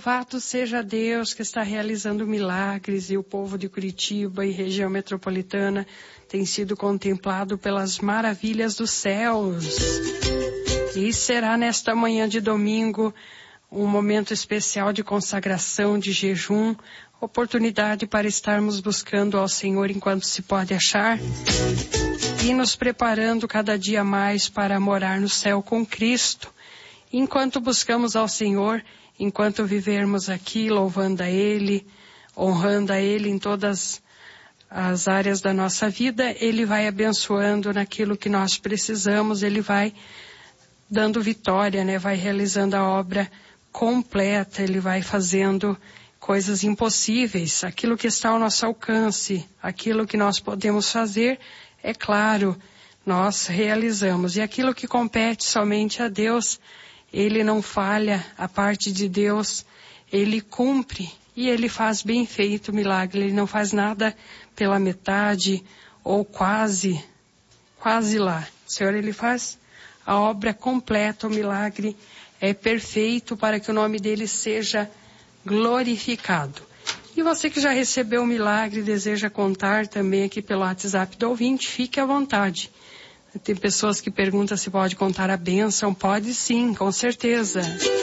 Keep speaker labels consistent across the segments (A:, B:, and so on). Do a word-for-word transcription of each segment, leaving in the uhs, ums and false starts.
A: Louvado seja Deus que está realizando milagres, e o povo de Curitiba e região metropolitana tem sido contemplado pelas maravilhas dos céus. E será nesta manhã de domingo um momento especial de consagração, de jejum, oportunidade para estarmos buscando ao Senhor enquanto se pode achar e nos preparando cada dia mais para morar no céu com Cristo. Enquanto buscamos ao Senhor, enquanto vivermos aqui louvando a Ele, honrando a Ele em todas as áreas da nossa vida, Ele vai abençoando naquilo que nós precisamos, Ele vai dando vitória, né? Vai realizando a obra completa, Ele vai fazendo coisas impossíveis, aquilo que está ao nosso alcance, aquilo que nós podemos fazer, é claro, nós realizamos. E aquilo que compete somente a Deus, Ele não falha, a parte de Deus, Ele cumpre e Ele faz bem feito o milagre. Ele não faz nada pela metade ou quase, quase lá. O Senhor, Ele faz a obra completa, o milagre é perfeito para que o nome dEle seja glorificado. E você que já recebeu o milagre e deseja contar também aqui pelo WhatsApp do ouvinte, fique à vontade. Tem pessoas que perguntam se pode contar a bênção. Pode sim, com certeza.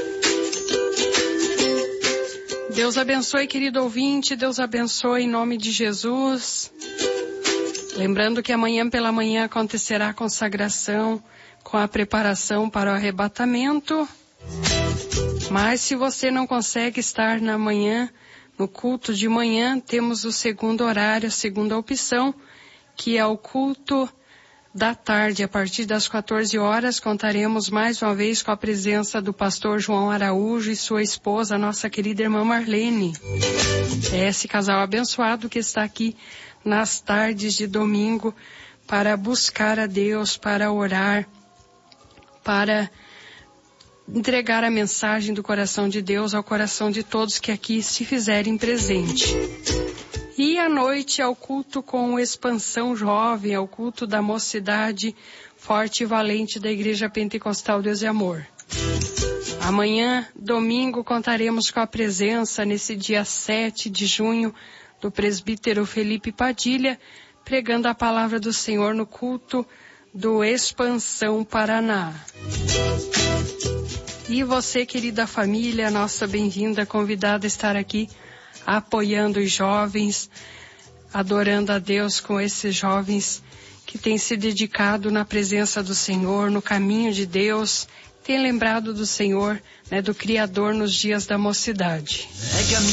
A: Deus abençoe, querido ouvinte. Deus abençoe em nome de Jesus. Lembrando que amanhã pela manhã acontecerá a consagração com a preparação para o arrebatamento. Mas se você não consegue estar na manhã, no culto de manhã, temos o segundo horário, a segunda opção, que é o culto da tarde. A partir das quatorze horas, contaremos mais uma vez com a presença do pastor João Araújo e sua esposa, a nossa querida irmã Marlene. É esse casal abençoado que está aqui nas tardes de domingo para buscar a Deus, para orar, para entregar a mensagem do coração de Deus ao coração de todos que aqui se fizerem presente. E à noite é o culto com Expansão Jovem, é o culto da mocidade forte e valente da Igreja Pentecostal Deus e Amor. Amanhã, domingo, contaremos com a presença, nesse dia sete de junho, do presbítero Felipe Padilha, pregando a palavra do Senhor no culto do Expansão Paraná. E você, querida família, nossa bem-vinda, convidada a estar aqui apoiando os jovens, adorando a Deus com esses jovens que têm se dedicado na presença do Senhor, no caminho de Deus, têm lembrado do Senhor, né, do Criador nos dias da mocidade.